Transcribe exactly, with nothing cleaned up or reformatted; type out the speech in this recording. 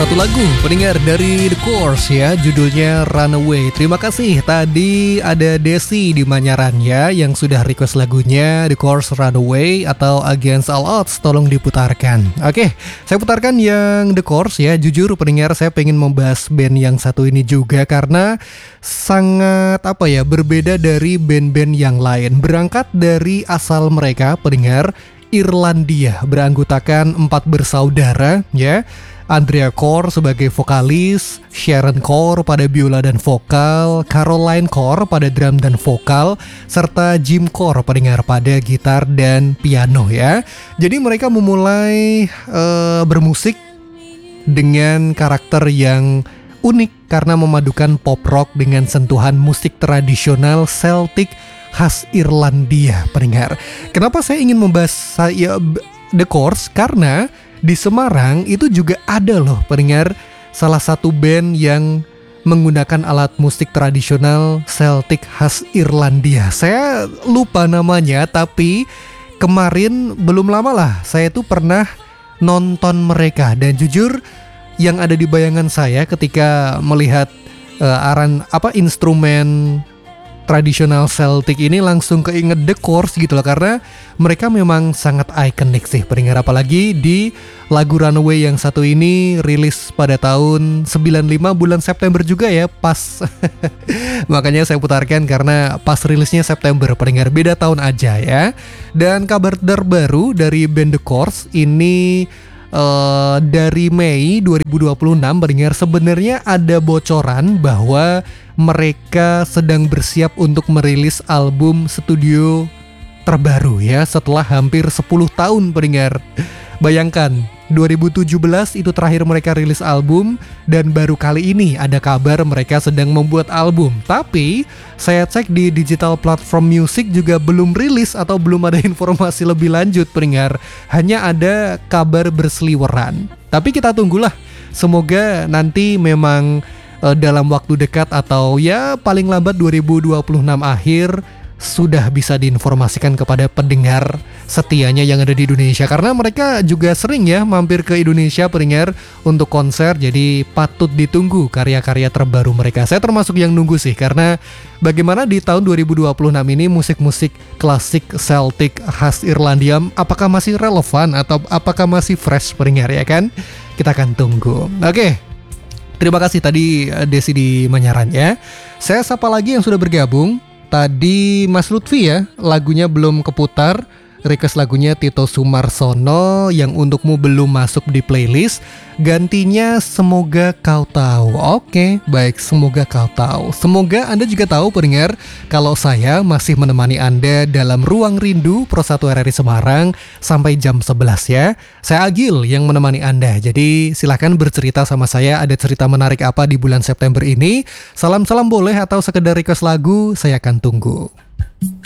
satu lagu pendengar dari The Course ya, judulnya Runaway. Terima kasih tadi ada Desi di Manyaran ya yang sudah request lagunya The Course Runaway atau Against All Odds, tolong diputarkan. Oke, saya putarkan yang The Course ya. Jujur pendengar, saya pengen membahas band yang satu ini juga karena sangat apa ya, berbeda dari band-band yang lain. Berangkat dari asal mereka pendengar Irlandia, beranggotakan empat bersaudara ya. Andrea Corr sebagai vokalis, Sharon Corr pada biola dan vokal, Caroline Corr pada drum dan vokal, serta Jim Corr pendengar pada gitar dan piano ya. Jadi mereka memulai uh, bermusik dengan karakter yang unik karena memadukan pop rock dengan sentuhan musik tradisional Celtic khas Irlandia pendengar. Kenapa saya ingin membahas saya The Course? Karena di Semarang itu juga ada loh pendengar salah satu band yang menggunakan alat musik tradisional Celtic khas Irlandia. Saya lupa namanya, tapi kemarin belum lama lah saya tuh pernah nonton mereka. Dan jujur yang ada di bayangan saya ketika melihat uh, aran apa instrumen tradisional Celtic ini langsung keinget The Course gitu loh, karena mereka memang sangat ikonik sih pendengar, apalagi di lagu Runaway yang satu ini rilis pada tahun sembilan puluh lima bulan September juga ya, pas makanya saya putarkan karena pas rilisnya September pendengar, beda tahun aja ya. Dan kabar terbaru dari band The Course ini Uh, dari Mei dua ribu dua puluh enam pendengar, sebenarnya ada bocoran bahwa mereka sedang bersiap untuk merilis album studio terbaru ya setelah hampir sepuluh tahun pendengar. Bayangkan dua ribu tujuh belas itu terakhir mereka rilis album, dan baru kali ini ada kabar mereka sedang membuat album. Tapi saya cek di digital platform musik juga belum rilis atau belum ada informasi lebih lanjut pendengar. Hanya ada kabar berseliweran. Tapi kita tunggulah, semoga nanti memang uh, dalam waktu dekat atau ya paling lambat dua ribu dua puluh enam akhir sudah bisa diinformasikan kepada pendengar setianya yang ada di Indonesia, karena mereka juga sering ya mampir ke Indonesia pendengar untuk konser. Jadi patut ditunggu karya-karya terbaru mereka. Saya termasuk yang nunggu sih, karena bagaimana di tahun dua ribu dua puluh enam ini musik-musik klasik Celtic khas Irlandia apakah masih relevan atau apakah masih fresh pendengar ya kan? Kita akan tunggu. Oke, terima kasih tadi Desi di Manyaran ya. Saya sapa lagi yang sudah bergabung. Tadi Mas Lutfi ya, lagunya belum keputar. Request lagunya Tito Sumarsono yang untukmu belum masuk di playlist. Gantinya Semoga Kau Tahu. Oke, baik, Semoga Kau Tahu. Semoga Anda juga tahu pendengar kalau saya masih menemani Anda dalam Ruang Rindu Pro satu R R I Semarang sampai jam sebelas ya. Saya Agil yang menemani Anda. Jadi silakan bercerita sama saya, ada cerita menarik apa di bulan September ini. Salam-salam boleh atau sekedar request lagu, saya akan tunggu.